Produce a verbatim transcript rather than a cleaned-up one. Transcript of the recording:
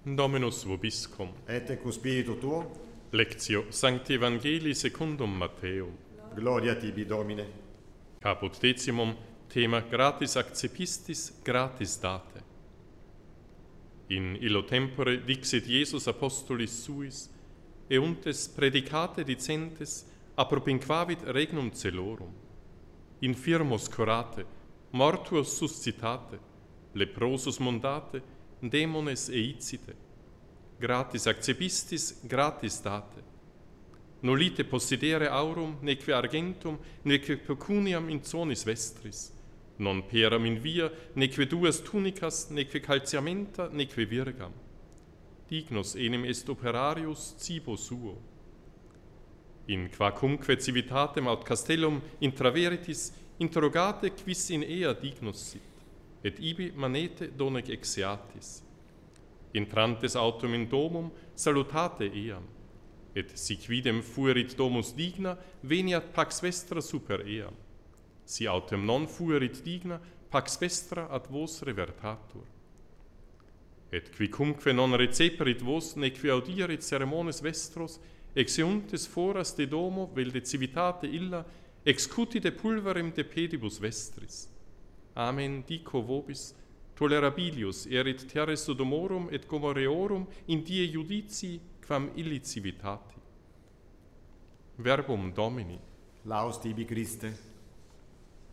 Dominus vobiscum. Et ecco spiritu tuo. Lectio Sancti Evangelii secundum Matteum. Gloria tibi, Domine. Caput decimum, tema gratis accepistis, gratis date. In illo tempore dixit Iesus apostolis suis, euntes predicate dicentes, appropinquavit regnum celorum. Infirmos curate, mortuos suscitate, leprosus mundate, demones eicite. Gratis accepistis, gratis date. Nolite possidere aurum, neque argentum, neque pecuniam in zonis vestris. Non peram in via, neque duas tunicas, neque calciamenta, neque virgam. Dignus enim est operarius cibo suo. In quacumque civitatem aut castellum intraveritis, interrogate quis in ea dignus sit, et ibi manete donec exeatis. Intrantes autum in domum, salutate eam, et si quidem fuerit domus digna, veniat pax vestra super eam. Si autem non fuerit digna, pax vestra ad vos revertatur. Et quicumque non receperit vos, neque audierit ceremones vestros, ex euntes foras de domo, vel de civitate illa, excutite pulverem de pedibus vestris. Amen, dico vobis, tolerabilius erit terre Sodomorum et Gomorreorum in die judici quam illi civitati. Verbum Domini. Laus tibi, Christe.